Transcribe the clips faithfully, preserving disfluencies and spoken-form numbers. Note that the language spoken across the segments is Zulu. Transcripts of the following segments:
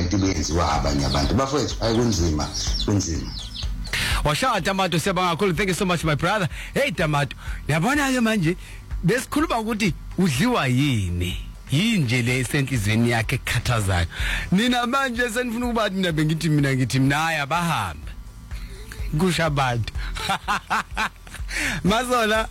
into benziwa abanye abantu bafowethu ayikunzima kunzima. Washaya Tamato siyabonga kakhulu. Thank you so much my brother. Hey Tamato, yabona ke manje besikhuluma ukuthi udliwa yini? Yinje le senhlizweni yakhe ekhathazayo. Nina manje senifuna ukuba mina bengithi mina ngithi mina haya bahambe. Kusha abantu. Mazola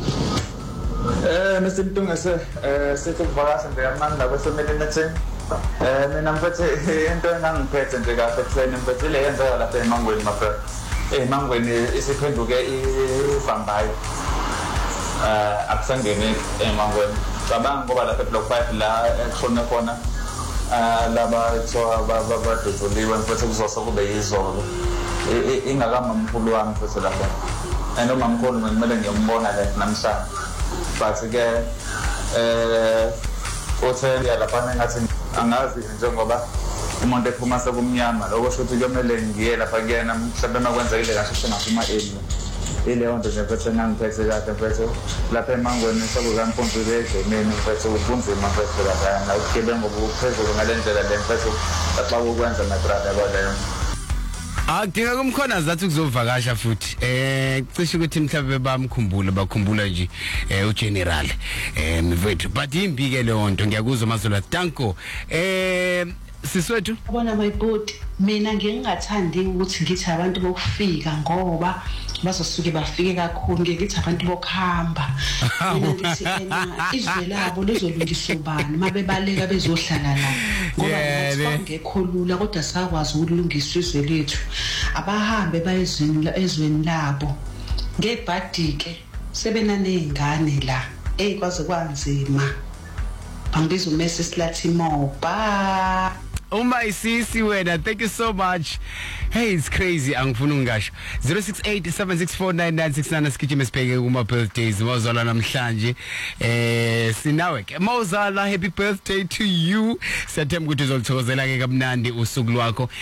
eh Msimtungase eh sithi ukuvakasha nje amandla kwesemelene eh mina mfethe into engangiphethe nje kahle kutheni mfethe le yenzeka lapha eMangweni mafra. Eh Mangweni isiphenduke ivambayo. Eh akusangene eMangweni. Cabanga ngoba lapha block five la ekhona khona eh laba so abadudzuliwe mfethe kuzosa kube yizolo. Ingakama mkhulu wami mfethe lapha. Eno mamkhulu ngimele ngiyombona la namhlanje. But ke eh othe lapha ngathi angazi njengoba umuntu ephuma sekumnyama lokho shothi kuyomele ngiye lapha kuyena mhlawumbe makwenzekile kahle sengaphuma eli ile nto nje mfethu ngangiphethe kahle mfethu lapha eMangweni sokukampontile egcemeni mfethu ubunzima mfethu lapha la ugebengu ngobuphezulu ngalendlela le mfethu xa ukwenza my brother kodwa Akudinga kumkhona zathi kuzovakasha futhi eh cishe ukuthi mhlawumbe bamkhumbula bakhumbula nje eh ugeneral eh mfethu but imbi ke le nto ngiyakuzwa Mazola. Danko eh siswethu ubona my body mina ngingathandi ukuthi ngithi abantu bokufika ngoba bazosuke bafike kakhulu ngithi abantu bokuhamba mina ngithi ena izwe labo lizolungisa ubani mabebaleka bezohlala la ngoba ngekholula kodwa sakwazi ukulungisa izwe lethu abahambe bayezweni ezweni labo ngebhadike sebena nezingane la ekwaze kwanzima angibiza uMessi Slathi Moba. Oh my sisi wena, thank you so much. Hey, it's crazy angifuna ungasho. zero six eight seven six four nine nine six nine sikhithi sibheke kuma birthdays Mozala namhlanje. Eh sinawe ke Mozala, happy birthday to you. Siyathemba ukuthi uzolithokozela ke kamnandi usuku lwakho.